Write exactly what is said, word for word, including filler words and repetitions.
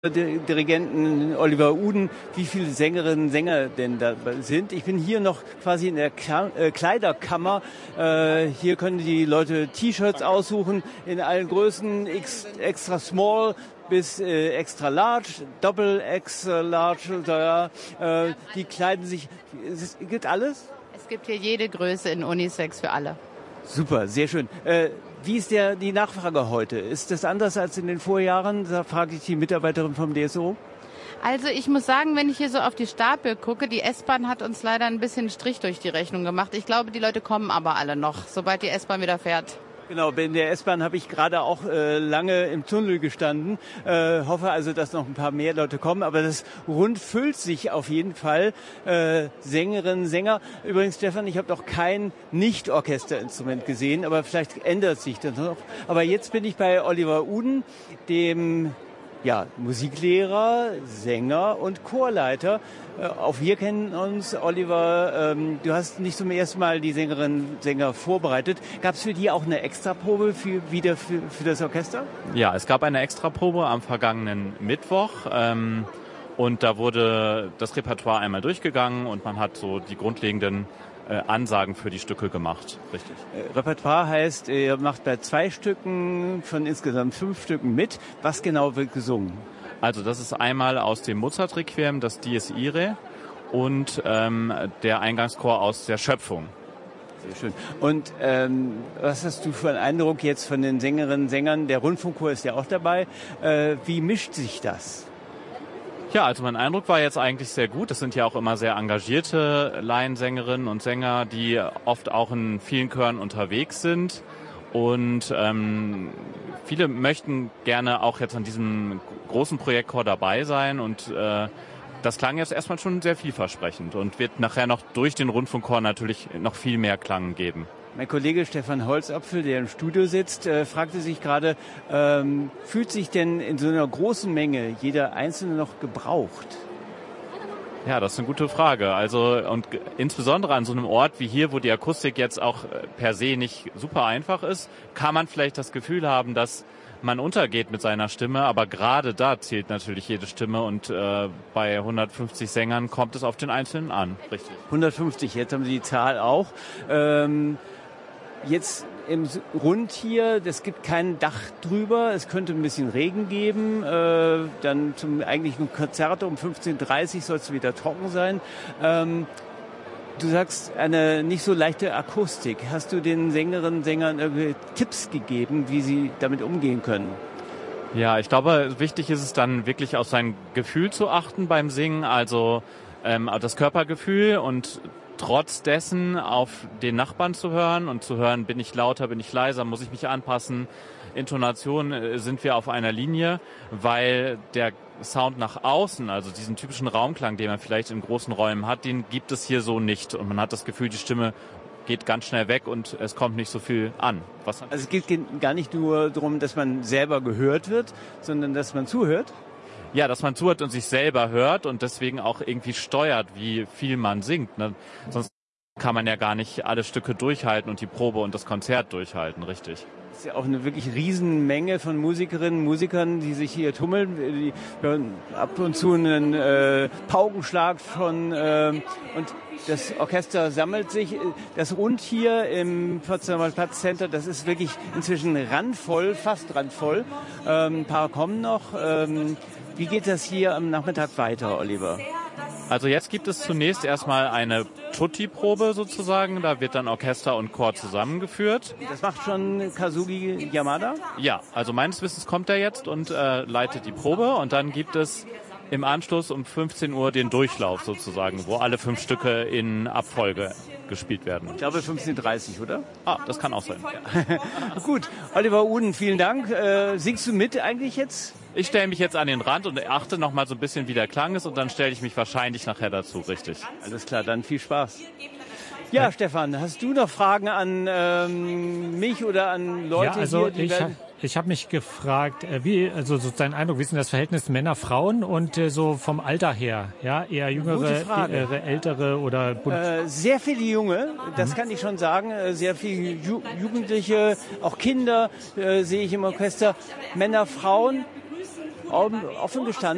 Dirigenten Oliver Uden, wie viele Sängerinnen und Sänger denn da sind. Ich bin hier noch quasi in der Kleiderkammer. Äh, hier können die Leute T-Shirts aussuchen in allen Größen, X, extra small bis äh, extra large, doppel extra large. Ja, äh, die kleiden sich. Es gibt alles? Es gibt hier jede Größe in Unisex für alle. Super, sehr schön. Äh, Wie ist der, die Nachfrage heute? Ist das anders als in den Vorjahren? Da frage ich die Mitarbeiterin vom D S O. Also ich muss sagen, wenn ich hier so auf die Stapel gucke, die S-Bahn hat uns leider ein bisschen Strich durch die Rechnung gemacht. Ich glaube, die Leute kommen aber alle noch, sobald die S-Bahn wieder fährt. Genau, in der S-Bahn habe ich gerade auch äh, lange im Tunnel gestanden. Äh, hoffe also, dass noch ein paar mehr Leute kommen. Aber das rund füllt sich auf jeden Fall. Äh, Sängerinnen, Sänger. Übrigens, Stefan, ich habe noch kein Nicht-Orchesterinstrument gesehen, aber vielleicht ändert sich das noch. Aber jetzt bin ich bei Oliver Uden, dem ja, Musiklehrer, Sänger und Chorleiter. Äh, auch wir kennen uns, Oliver. Ähm, du hast nicht zum ersten Mal die Sängerinnen und Sänger vorbereitet. Gab es für die auch eine Extraprobe für, wieder für, für das Orchester? Ja, es gab eine Extraprobe am vergangenen Mittwoch. Ähm, und da wurde das Repertoire einmal durchgegangen und man hat so die grundlegenden Äh, Ansagen für die Stücke gemacht, richtig. Äh, Repertoire heißt, ihr macht bei zwei Stücken von insgesamt fünf Stücken mit. Was genau wird gesungen? Also das ist einmal aus dem Mozart-Requiem, das Dies Irae und ähm, der Eingangschor aus der Schöpfung. Sehr schön. Und ähm, was hast du für einen Eindruck jetzt von den Sängerinnen und Sängern? Der Rundfunkchor ist ja auch dabei. Äh, wie mischt sich das? Ja, also mein Eindruck war jetzt eigentlich sehr gut. Das sind ja auch immer sehr engagierte Laiensängerinnen und Sänger, die oft auch in vielen Chören unterwegs sind. Und ähm, viele möchten gerne auch jetzt an diesem großen Projektchor dabei sein. Und äh, das klang jetzt erstmal schon sehr vielversprechend und wird nachher noch durch den Rundfunkchor natürlich noch viel mehr Klang geben. Mein Kollege Stefan Holzapfel, der im Studio sitzt, äh, fragte sich gerade, ähm, fühlt sich denn in so einer großen Menge jeder Einzelne noch gebraucht? Ja, das ist eine gute Frage. Also und g- insbesondere an so einem Ort wie hier, wo die Akustik jetzt auch äh, per se nicht super einfach ist, kann man vielleicht das Gefühl haben, dass man untergeht mit seiner Stimme, aber gerade da zählt natürlich jede Stimme und äh, bei hundertfünfzig Sängern kommt es auf den Einzelnen an, richtig. hundertfünfzig, jetzt haben Sie die Zahl auch. Ähm, Jetzt im Rund hier, es gibt kein Dach drüber, es könnte ein bisschen Regen geben, äh, dann zum eigentlichen Konzert um fünfzehn Uhr dreißig soll es wieder trocken sein. Ähm, du sagst, eine nicht so leichte Akustik. Hast du den Sängerinnen und Sängern irgendwie Tipps gegeben, wie sie damit umgehen können? Ja, ich glaube, wichtig ist es dann wirklich auf sein Gefühl zu achten beim Singen, also ähm, auf das Körpergefühl und trotz dessen auf den Nachbarn zu hören und zu hören, bin ich lauter, bin ich leiser, muss ich mich anpassen. Intonation äh, sind wir auf einer Linie, weil der Sound nach außen, also diesen typischen Raumklang, den man vielleicht in großen Räumen hat, den gibt es hier so nicht. Und man hat das Gefühl, die Stimme geht ganz schnell weg und es kommt nicht so viel an. Was also es geht gar nicht nur darum, dass man selber gehört wird, sondern dass man zuhört? Ja, dass man zuhört und sich selber hört und deswegen auch irgendwie steuert, wie viel man singt. Ne? Sonst kann man ja gar nicht alle Stücke durchhalten und die Probe und das Konzert durchhalten, richtig. Das ist ja auch eine wirklich Riesenmenge von Musikerinnen und Musikern, die sich hier tummeln. Die hören ab und zu einen äh, Paukenschlag von äh, und das Orchester sammelt sich. Das Rund hier im Potsdamer Platzcenter, das ist wirklich inzwischen randvoll, fast randvoll. Ähm, ein paar kommen noch. Ähm, Wie geht das hier am Nachmittag weiter, Oliver? Also jetzt gibt es zunächst erstmal eine Tutti-Probe sozusagen. Da wird dann Orchester und Chor zusammengeführt. Das macht schon Kazuki Yamada? Ja, also meines Wissens kommt er jetzt und äh, leitet die Probe. Und dann gibt es im Anschluss um fünfzehn Uhr den Durchlauf sozusagen, wo alle fünf Stücke in Abfolge gespielt werden. Ich glaube fünfzehn Uhr dreißig, oder? Ah, das kann auch sein. Ja. Gut, Oliver Uden, vielen Dank. Äh, singst du mit eigentlich jetzt? Ich stelle mich jetzt an den Rand und achte noch mal so ein bisschen, wie der Klang ist und dann stelle ich mich wahrscheinlich nachher dazu, richtig. Alles klar, dann viel Spaß. Ja, ja. Stefan, hast du noch Fragen an ähm, mich oder an Leute ja, also hier? Die ich, werden ich habe mich gefragt, äh, wie, also so dein Eindruck, wie ist denn das Verhältnis Männer, Frauen und äh, so vom Alter her? Ja, eher jüngere, eher ältere oder äh, sehr viele Junge, das kann ich schon sagen, sehr viele Ju- Jugendliche, auch Kinder äh, sehe ich im Orchester. Männer, Frauen, offen gestanden.